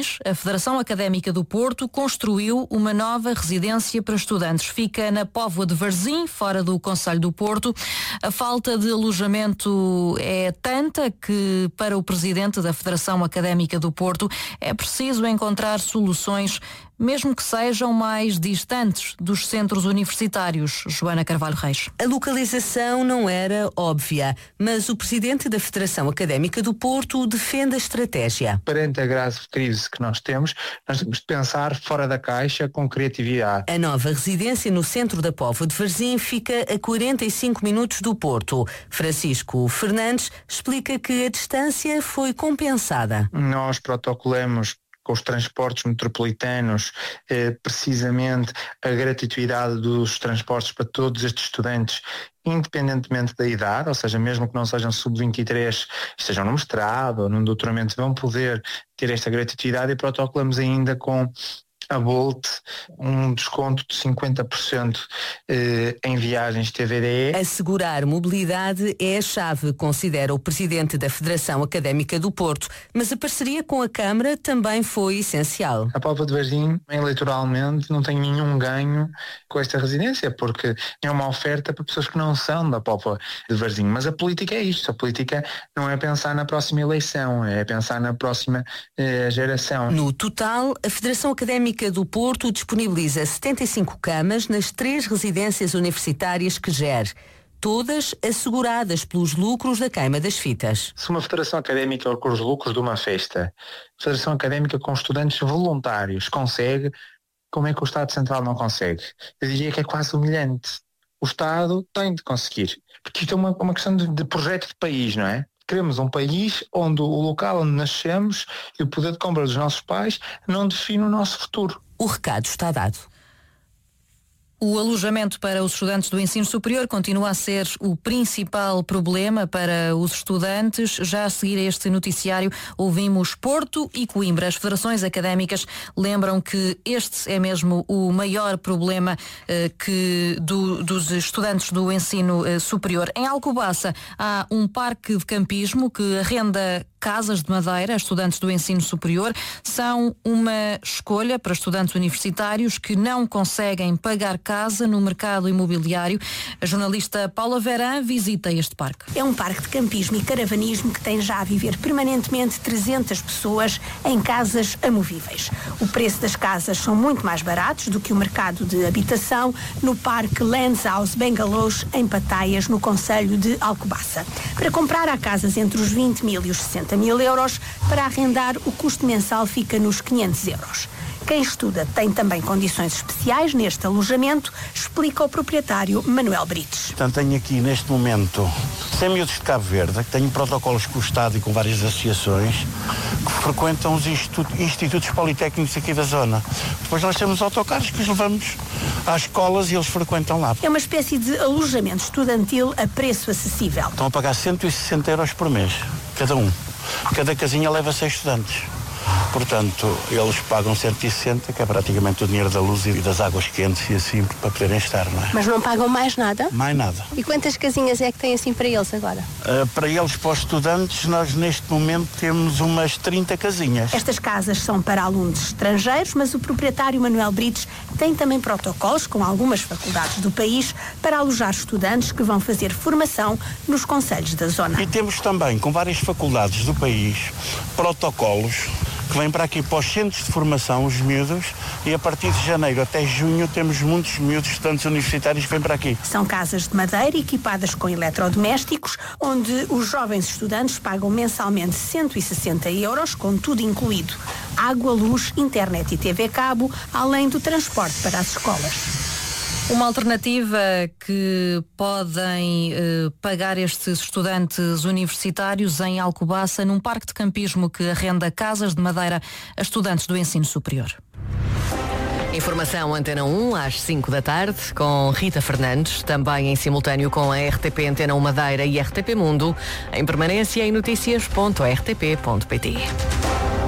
Verões, a Federação Académica do Porto construiu uma nova residência para estudantes. Fica na Póvoa de Varzim, fora do concelho do Porto. A falta de alojamento é tanta que, para o presidente da Federação Académica do Porto, é preciso encontrar soluções, mesmo que sejam mais distantes dos centros universitários. Joana Carvalho Reis. A localização não era óbvia, mas o presidente da Federação Académica do Porto defende a estratégia. Perante a grave crise que nós temos de pensar fora da caixa com criatividade. A nova residência no centro da Póvoa de Varzim fica a 45 minutos do Porto. Francisco Fernandes explica que a distância foi compensada. Nós protocolamos com os transportes metropolitanos, precisamente a gratuidade dos transportes para todos estes estudantes, independentemente da idade, ou seja, mesmo que não sejam sub-23, estejam no mestrado ou no doutoramento, vão poder ter esta gratuidade, e protocolamos ainda com a Bolt um desconto de 50% em viagens TVDE. Assegurar mobilidade é a chave, considera o presidente da Federação Académica do Porto, mas a parceria com a Câmara também foi essencial. A Póvoa de Varzim, eleitoralmente, não tem nenhum ganho com esta residência, porque é uma oferta para pessoas que não são da Póvoa de Varzim. Mas a política é isto, a política não é pensar na próxima eleição, é pensar na próxima geração. No total, a Federação Académica do Porto disponibiliza 75 camas nas 3 residências universitárias que gere, todas asseguradas pelos lucros da queima das fitas. Se uma federação académica com os lucros de uma festa, federação académica com estudantes voluntários consegue, como é que o Estado Central não consegue? Eu diria que é quase humilhante. O Estado tem de conseguir, porque isto é uma questão de projeto de país, não é? Queremos um país onde o local onde nascemos e o poder de compra dos nossos pais não define o nosso futuro. O recado está dado. O alojamento para os estudantes do ensino superior continua a ser o principal problema para os estudantes. Já a seguir a este noticiário ouvimos Porto e Coimbra. As federações académicas lembram que este é mesmo o maior problema dos estudantes do ensino superior. Em Alcobaça há um parque de campismo que arrenda casas de madeira a estudantes do ensino superior. São uma escolha para estudantes universitários que não conseguem pagar casa no mercado imobiliário. A jornalista Paula Verã visita este parque. É um parque de campismo e caravanismo que tem já a viver permanentemente 300 pessoas em casas amovíveis. O preço das casas são muito mais baratos do que o mercado de habitação no parque Lands House Bengalows, em Pataias, no concelho de Alcobaça. Para comprar há casas entre os 20 mil e os 60 mil euros, para arrendar o custo mensal fica nos 500 euros. Quem estuda tem também condições especiais neste alojamento, explica o proprietário Manuel Brites. Portanto, tenho aqui neste momento 100 miúdos de Cabo Verde, que tenho protocolos com o Estado e com várias associações que frequentam os institutos politécnicos aqui da zona. Depois nós temos autocarros que os levamos às escolas e eles frequentam lá. É uma espécie de alojamento estudantil a preço acessível. Estão a pagar 160 euros por mês, cada um. Cada casinha leva 6 estudantes. Portanto, eles pagam 160, que é praticamente o dinheiro da luz e das águas quentes e assim, para poderem estar, não é? Mas não pagam mais nada? Mais nada. E quantas casinhas é que tem assim para eles agora? Para eles, para os estudantes, nós neste momento temos umas 30 casinhas. Estas casas são para alunos estrangeiros, mas o proprietário Manuel Brites tem também protocolos com algumas faculdades do país para alojar estudantes que vão fazer formação nos concelhos da zona. E temos também, com várias faculdades do país, protocolos que vêm para aqui para os centros de formação, os miúdos, e a partir de janeiro até junho temos muitos miúdos estudantes universitários que vêm para aqui. São casas de madeira equipadas com eletrodomésticos, onde os jovens estudantes pagam mensalmente 160 euros, com tudo incluído: água, luz, internet e TV cabo, além do transporte para as escolas. Uma alternativa que podem pagar estes estudantes universitários em Alcobaça, num parque de campismo que arrenda casas de madeira a estudantes do ensino superior. Informação Antena 1 às 5 da tarde com Rita Fernandes, também em simultâneo com a RTP Antena 1 Madeira e RTP Mundo, em permanência em noticias.rtp.pt.